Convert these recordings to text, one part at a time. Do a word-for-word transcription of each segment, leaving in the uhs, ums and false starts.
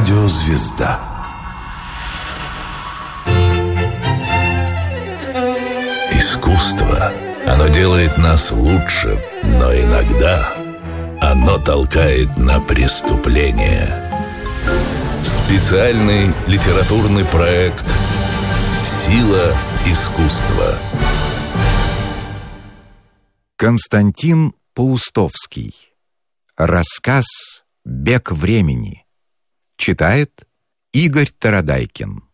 Радиозвезда. Искусство, оно делает нас лучше, но иногда оно толкает на преступление. Специальный литературный проект «Сила искусства». Константин Паустовский. Рассказ «Бег времени». Читает Игорь Тарадайкин.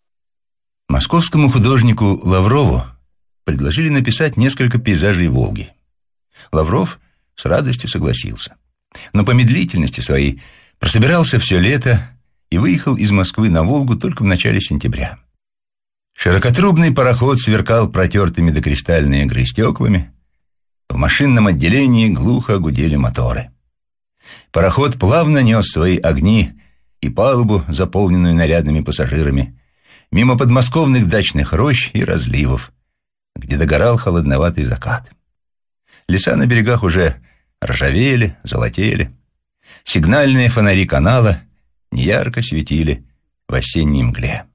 Московскому художнику Лаврову предложили написать несколько пейзажей Волги. Лавров с радостью согласился. Но по медлительности своей прособирался все лето и выехал из Москвы на Волгу только в начале сентября. Широкотрубный пароход сверкал протертыми до кристальной игры стеклами. В машинном отделении глухо гудели моторы. Пароход плавно нес свои огни и палубу, заполненную нарядными пассажирами, мимо подмосковных дачных рощ и разливов, где догорал холодноватый закат. Леса на берегах уже ржавели, золотели. Сигнальные фонари канала неярко светили в осенней мгле.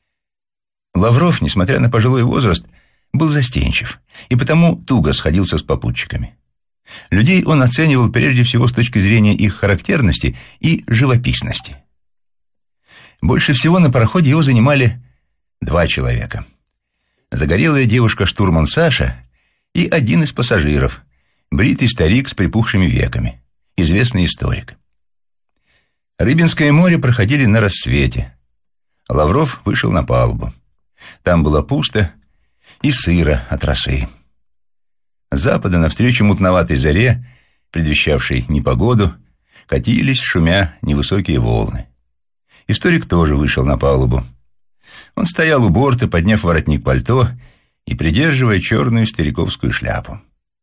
Лавров, несмотря на пожилой возраст, был застенчив и потому туго сходился с попутчиками. Людей он оценивал прежде всего с точки зрения их характерности и живописности. Больше всего на пароходе его занимали два человека. Загорелая девушка-штурман Саша и один из пассажиров, бритый старик с припухшими веками, известный историк. Рыбинское море проходили на рассвете. Лавров вышел на палубу. Там было пусто и сыро от росы. С запада навстречу мутноватой заре, предвещавшей непогоду, катились, шумя, невысокие волны. Историк тоже вышел на палубу. Он стоял у борта, подняв воротник пальто и придерживая черную стариковскую шляпу.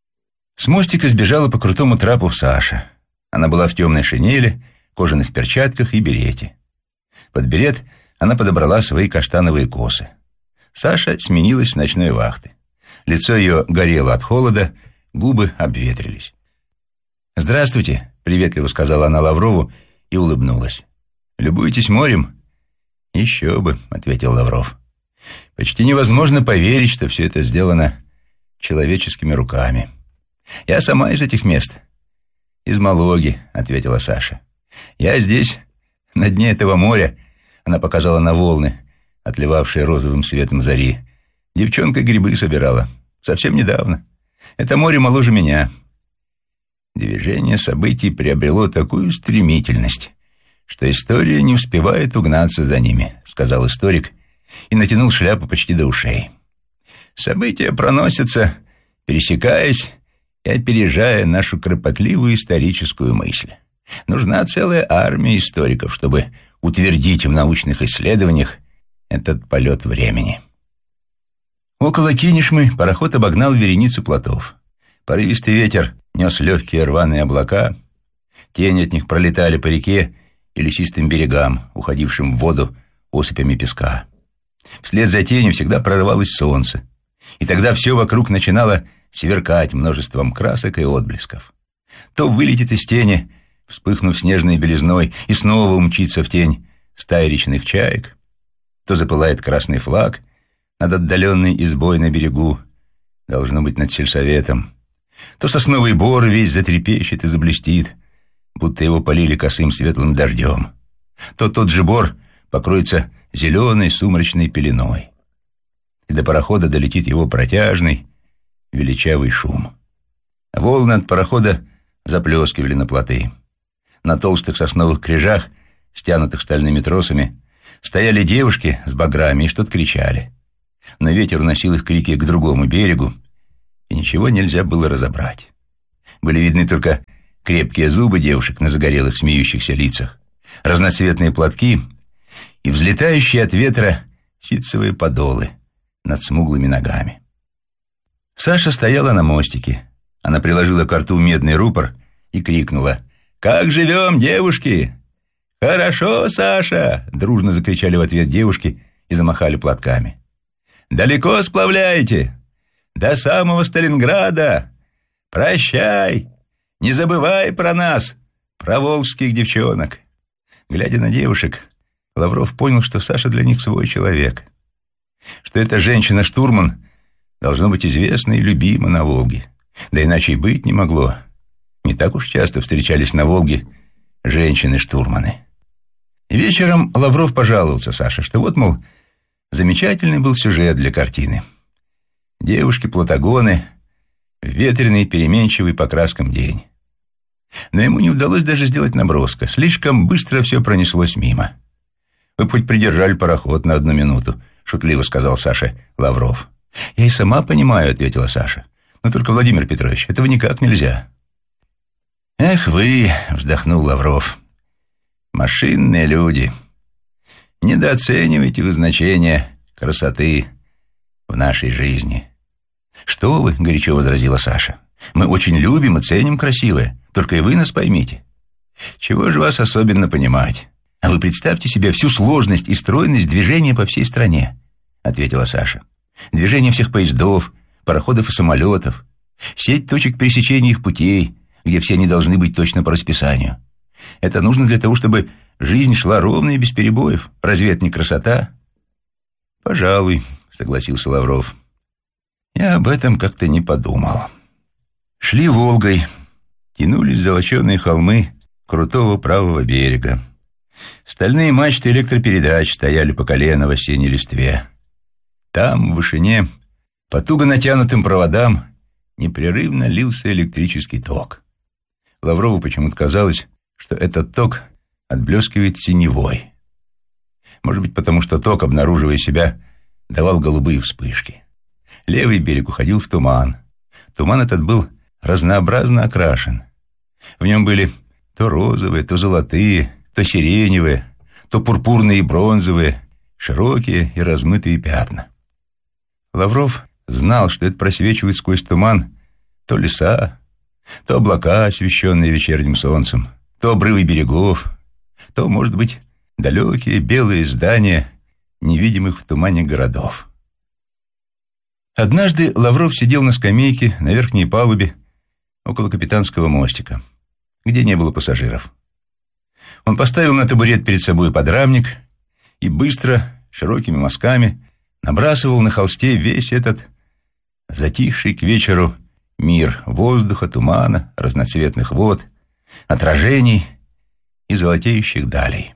С мостика сбежала по крутому трапу Саша. Она была в темной шинели, кожаных перчатках и берете. Под берет она подобрала свои каштановые косы. Саша сменилась с ночной вахты. Лицо ее горело от холода, губы обветрились. «Здравствуйте», — приветливо сказала она Лаврову и улыбнулась. «Любуетесь морем?» «Еще бы», — ответил Лавров. «Почти невозможно поверить, что все это сделано человеческими руками. Я сама из этих мест». «Из Малоги», — ответила Саша. «Я здесь, на дне этого моря», — она показала на волны, отливавшие розовым светом зари. «Девчонка грибы собирала. Совсем недавно. Это море моложе меня». Движение событий приобрело такую стремительность, что история не успевает угнаться за ними, сказал историк и натянул шляпу почти до ушей. События проносятся, пересекаясь и опережая нашу кропотливую историческую мысль. Нужна целая армия историков, чтобы утвердить в научных исследованиях этот полет времени. Около Кинешмы пароход обогнал вереницу плотов. Порывистый ветер нес легкие рваные облака, тени от них пролетали по реке и лесистым берегам, уходившим в воду осыпями песка. Вслед за тенью всегда прорывалось солнце, и тогда все вокруг начинало сверкать множеством красок и отблесков. То вылетит из тени, вспыхнув снежной белизной, и снова умчится в тень стая речных чаек, то запылает красный флаг над отдаленной избой на берегу, должно быть, над сельсоветом, то сосновый бор весь затрепещет и заблестит, будто его полили косым светлым дождем, то тот же бор покроется зеленой сумрачной пеленой, и до парохода долетит его протяжный, величавый шум. Волны от парохода заплескивали на плоты. На толстых сосновых кряжах, стянутых стальными тросами, стояли девушки с баграми и что-то кричали. Но ветер уносил их крики к другому берегу, и ничего нельзя было разобрать. Были видны только крепкие зубы девушек на загорелых смеющихся лицах, разноцветные платки и взлетающие от ветра ситцевые подолы над смуглыми ногами. Саша стояла на мостике. Она приложила к рту медный рупор и крикнула: «Как живем, девушки?» «Хорошо, Саша!» — дружно закричали в ответ девушки и замахали платками. «Далеко сплавляете? До самого Сталинграда! Прощай! Не забывай про нас, про волжских девчонок!» Глядя на девушек, Лавров понял, что Саша для них свой человек, что эта женщина-штурман должно быть известна и любима на Волге. Да иначе и быть не могло. Не так уж часто встречались на Волге женщины-штурманы. Вечером Лавров пожаловался Саше, что вот, мол, замечательный был сюжет для картины. Девушки-платагоны в ветреный, переменчивый по краскам день. Но ему не удалось даже сделать наброска. Слишком быстро все пронеслось мимо. «Вы хоть придержали пароход на одну минуту», — шутливо сказал Саше Лавров. «Я и сама понимаю», — ответила Саша. «Но только, Владимир Петрович, этого никак нельзя». «Эх вы», — вздохнул Лавров, — «машинные люди. Недооценивайте вы значение красоты в нашей жизни». «Что вы», — горячо возразила Саша, — «мы очень любим и ценим красивое, только и вы нас поймите». «Чего же вас особенно понимать? А вы представьте себе всю сложность и стройность движения по всей стране», — ответила Саша. «Движение всех поездов, пароходов и самолетов, сеть точек пересечения их путей, где все они должны быть точно по расписанию. Это нужно для того, чтобы жизнь шла ровно и без перебоев. Разве это не красота?» «Пожалуй», — согласился Лавров. «Я об этом как-то не подумал». Шли Волгой, тянулись золоченые холмы крутого правого берега. Стальные мачты электропередач стояли по колено в осенней листве. Там, в вышине, по туго натянутым проводам, непрерывно лился электрический ток. Лаврову почему-то казалось, что этот ток отблескивает синевой. Может быть, потому что ток, обнаруживая себя, давал голубые вспышки. Левый берег уходил в туман. Туман этот был разнообразно окрашен. В нем были то розовые, то золотые, то сиреневые, то пурпурные и бронзовые, широкие и размытые пятна. Лавров знал, что это просвечивает сквозь туман то леса, то облака, освещенные вечерним солнцем, то обрывы берегов, то, может быть, далекие белые здания невидимых в тумане городов. Однажды Лавров сидел на скамейке на верхней палубе около капитанского мостика, где не было пассажиров. Он поставил на табурет перед собой подрамник и быстро, широкими мазками, набрасывал на холсте весь этот затихший к вечеру мир воздуха, тумана, разноцветных вод, отражений и золотеющих далей.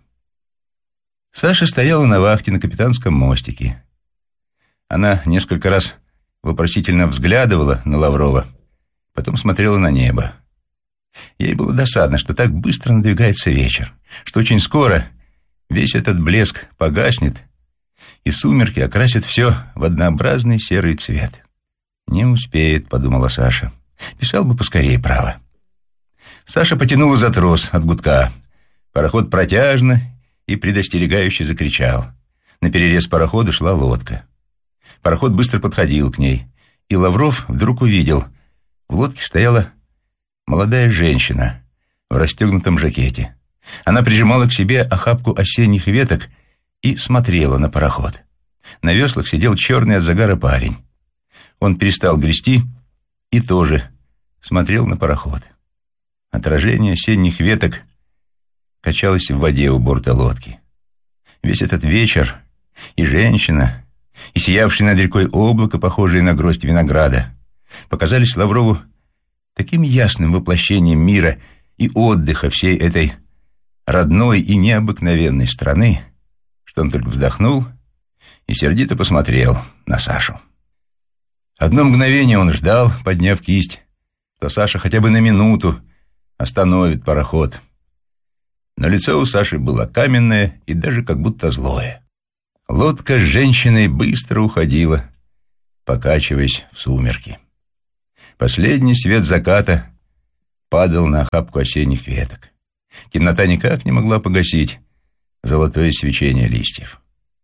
Саша стояла на вахте на капитанском мостике. Она несколько раз вопросительно взглядывала на Лаврова, потом смотрела на небо. Ей было досадно, что так быстро надвигается вечер, что очень скоро весь этот блеск погаснет, и сумерки окрасят все в однообразный серый цвет. «Не успеет», — подумала Саша. «Писал бы поскорее, право». Саша потянула за трос от гудка. Пароход протяжно и предостерегающе закричал. Наперерез парохода шла лодка. Пароход быстро подходил к ней, и Лавров вдруг увидел. В лодке стояла молодая женщина в расстегнутом жакете. Она прижимала к себе охапку осенних веток и смотрела на пароход. На веслах сидел черный от загара парень. Он перестал грести и тоже смотрел на пароход. Отражение осенних веток качалось в воде у борта лодки. Весь этот вечер и женщина, и сиявшее над рекой облако, похожее на гроздь винограда, показались Лаврову таким ясным воплощением мира и отдыха всей этой родной и необыкновенной страны, что он только вздохнул и сердито посмотрел на Сашу. Одно мгновение он ждал, подняв кисть, что Саша хотя бы на минуту остановит пароход. Но лицо у Саши было каменное и даже как будто злое. Лодка с женщиной быстро уходила, покачиваясь в сумерки. Последний свет заката падал на охапку осенних веток. Темнота никак не могла погасить золотое свечение листьев.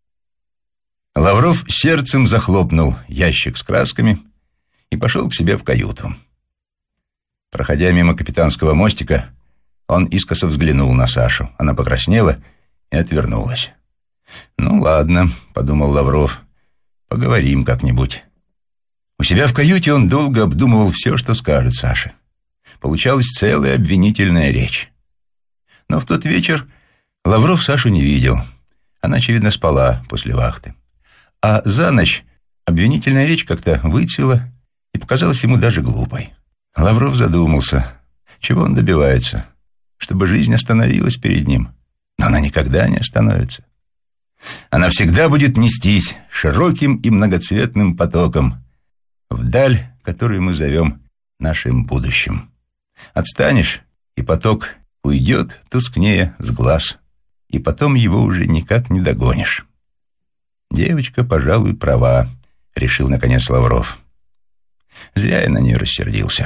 Лавров сердцем захлопнул ящик с красками и пошел к себе в каюту. Проходя мимо капитанского мостика, он искоса взглянул на Сашу. Она покраснела и отвернулась. «Ну ладно», — подумал Лавров, — «поговорим как-нибудь». У себя в каюте он долго обдумывал все, что скажет Саше. Получалась целая обвинительная речь. Но в тот вечер Лавров Сашу не видел. Она, очевидно, спала после вахты. А за ночь обвинительная речь как-то выцвела и показалась ему даже глупой. Лавров задумался, чего он добивается, чтобы жизнь остановилась перед ним. Но она никогда не остановится. Она всегда будет нестись широким и многоцветным потоком вдаль, которую мы зовем нашим будущим. Отстанешь, и поток уйдет, тускнея с глаз, и потом его уже никак не догонишь. Девочка, пожалуй, права, решил наконец Лавров. Зря я на нее рассердился.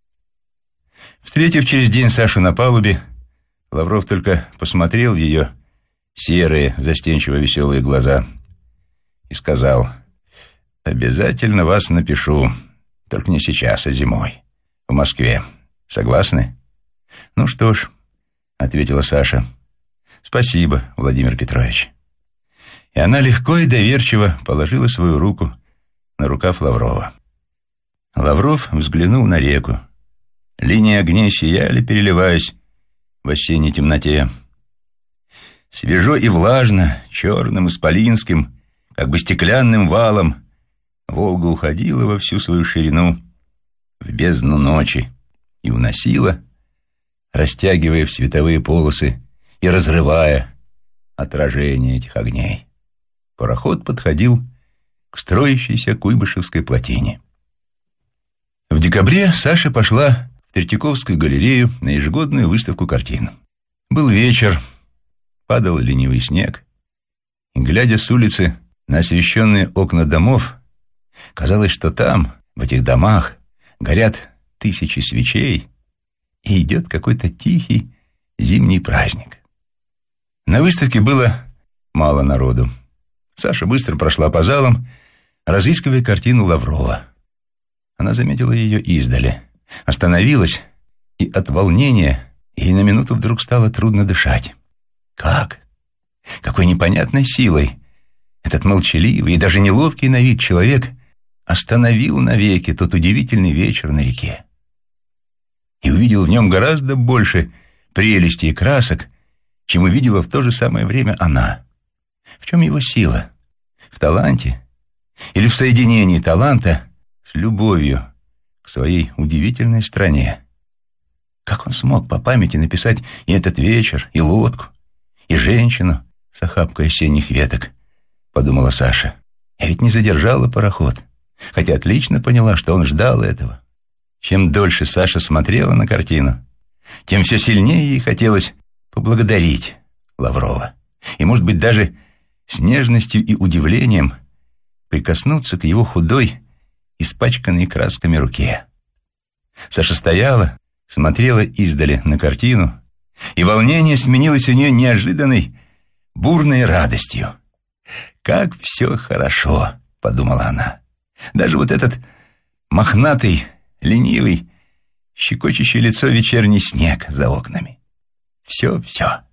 Встретив через день Сашу на палубе, Лавров только посмотрел в ее серые, застенчиво веселые глаза и сказал: «Обязательно вас напишу, только не сейчас, а зимой, в Москве. Согласны?» «Ну что ж», — ответила Саша, — «спасибо, Владимир Петрович». И она легко и доверчиво положила свою руку на рукав Лаврова. Лавров взглянул на реку. Линии огней сияли, переливаясь в осенней темноте. Свежо и влажно, черным, исполинским, как бы стеклянным валом, Волга уходила во всю свою ширину в бездну ночи и уносила, растягивая в световые полосы и разрывая отражение этих огней. Пароход подходил к строящейся Куйбышевской плотине. В декабре Саша пошла в Третьяковскую галерею на ежегодную выставку картин. Был вечер, падал ленивый снег, и, глядя с улицы на освещенные окна домов, казалось, что там, в этих домах, горят тысячи свечей, и идет какой-то тихий зимний праздник. На выставке было мало народу. Саша быстро прошла по залам, разыскивая картину Лаврова. Она заметила ее издали, остановилась, и от волнения ей на минуту вдруг стало трудно дышать. Как? Какой непонятной силой этот молчаливый и даже неловкий на вид человек остановил навеки тот удивительный вечер на реке и увидел в нем гораздо больше прелести и красок, чем увидела в то же самое время она. В чем его сила? В таланте? Или в соединении таланта с любовью к своей удивительной стране? Как он смог по памяти написать и этот вечер, и лодку, и женщину с охапкой осенних веток, подумала Саша. Я ведь не задержала пароход, хотя отлично поняла, что он ждал этого. Чем дольше Саша смотрела на картину, тем все сильнее ей хотелось поблагодарить Лаврова. И, может быть, даже с нежностью и удивлением прикоснуться к его худой, испачканной красками руке. Саша стояла, смотрела издали на картину, и волнение сменилось у нее неожиданной, бурной радостью. «Как все хорошо!» — подумала она. «Даже вот этот мохнатый, ленивый, щекочущий лицо вечерний снег за окнами. Все-все».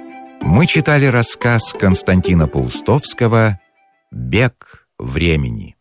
Мы читали рассказ Константина Паустовского «Бег времени».